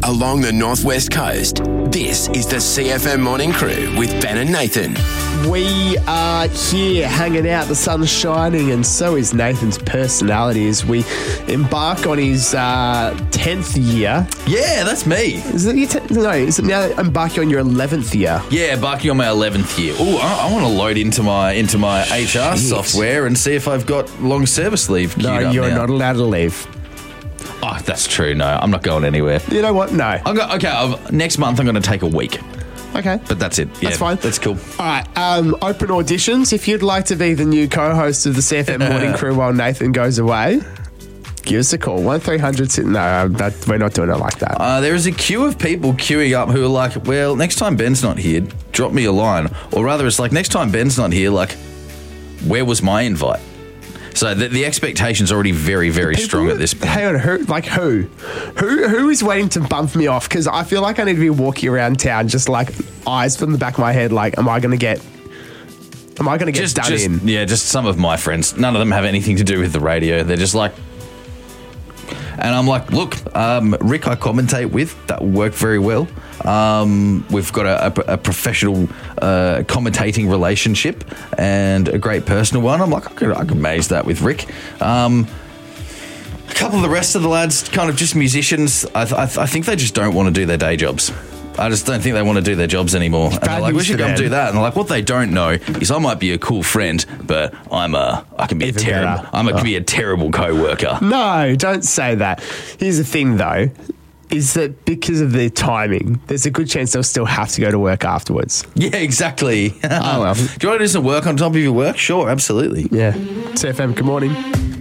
along the northwest coast. This is the CFM Morning Crew with Ben and Nathan. We are here hanging out, the sun's shining, and so is Nathan's personality as we embark on his 10th year. Yeah, that's me. Is it is it now embarking on your 11th year? Yeah, embarking on my 11th year. Oh, I want to load into my HR software and see if I've got long service leave queued up you're now. not allowed to leave. Oh, that's true. No, I'm not going anywhere. You know what? No. Next month I'm going to take a week. Okay. But that's it. Yeah, That's fine. That's cool. All right. Open auditions. If you'd like to be the new co-host of the CFM Morning Crew while Nathan goes away, give us a call. 1300. No, we're not doing it like that. There is a queue of people queuing up who are like, well, next time Ben's not here, drop me a line. Or rather, it's like, next time Ben's not here, like, where was my invite? So the expectation's already very, very strong at this point. Hang on, who is waiting to bump me off? Because I feel like I need to be walking around town just like eyes from the back of my head. Like, am I going to get done in? Yeah, just some of my friends. None of them have anything to do with the radio. They're just like, and I'm like, look, Rick, I commentate with. That will work very well. We've got a professional commentating relationship and a great personal one. I'm like, I could manage that with Rick. A couple of the rest of the lads, kind of just musicians. I think they just don't want to do their day jobs. I just don't think they want to do their jobs anymore. And they're like, we should come do that. And they're like, what they don't know is I might be a cool friend, but I can be a terrible co-worker. No, don't say that. Here's the thing, though, is that because of their timing, there's a good chance they'll still have to go to work afterwards. Yeah, exactly. Oh, well. Do you want to do some work on top of your work? Sure, absolutely. Yeah. CFM, good morning.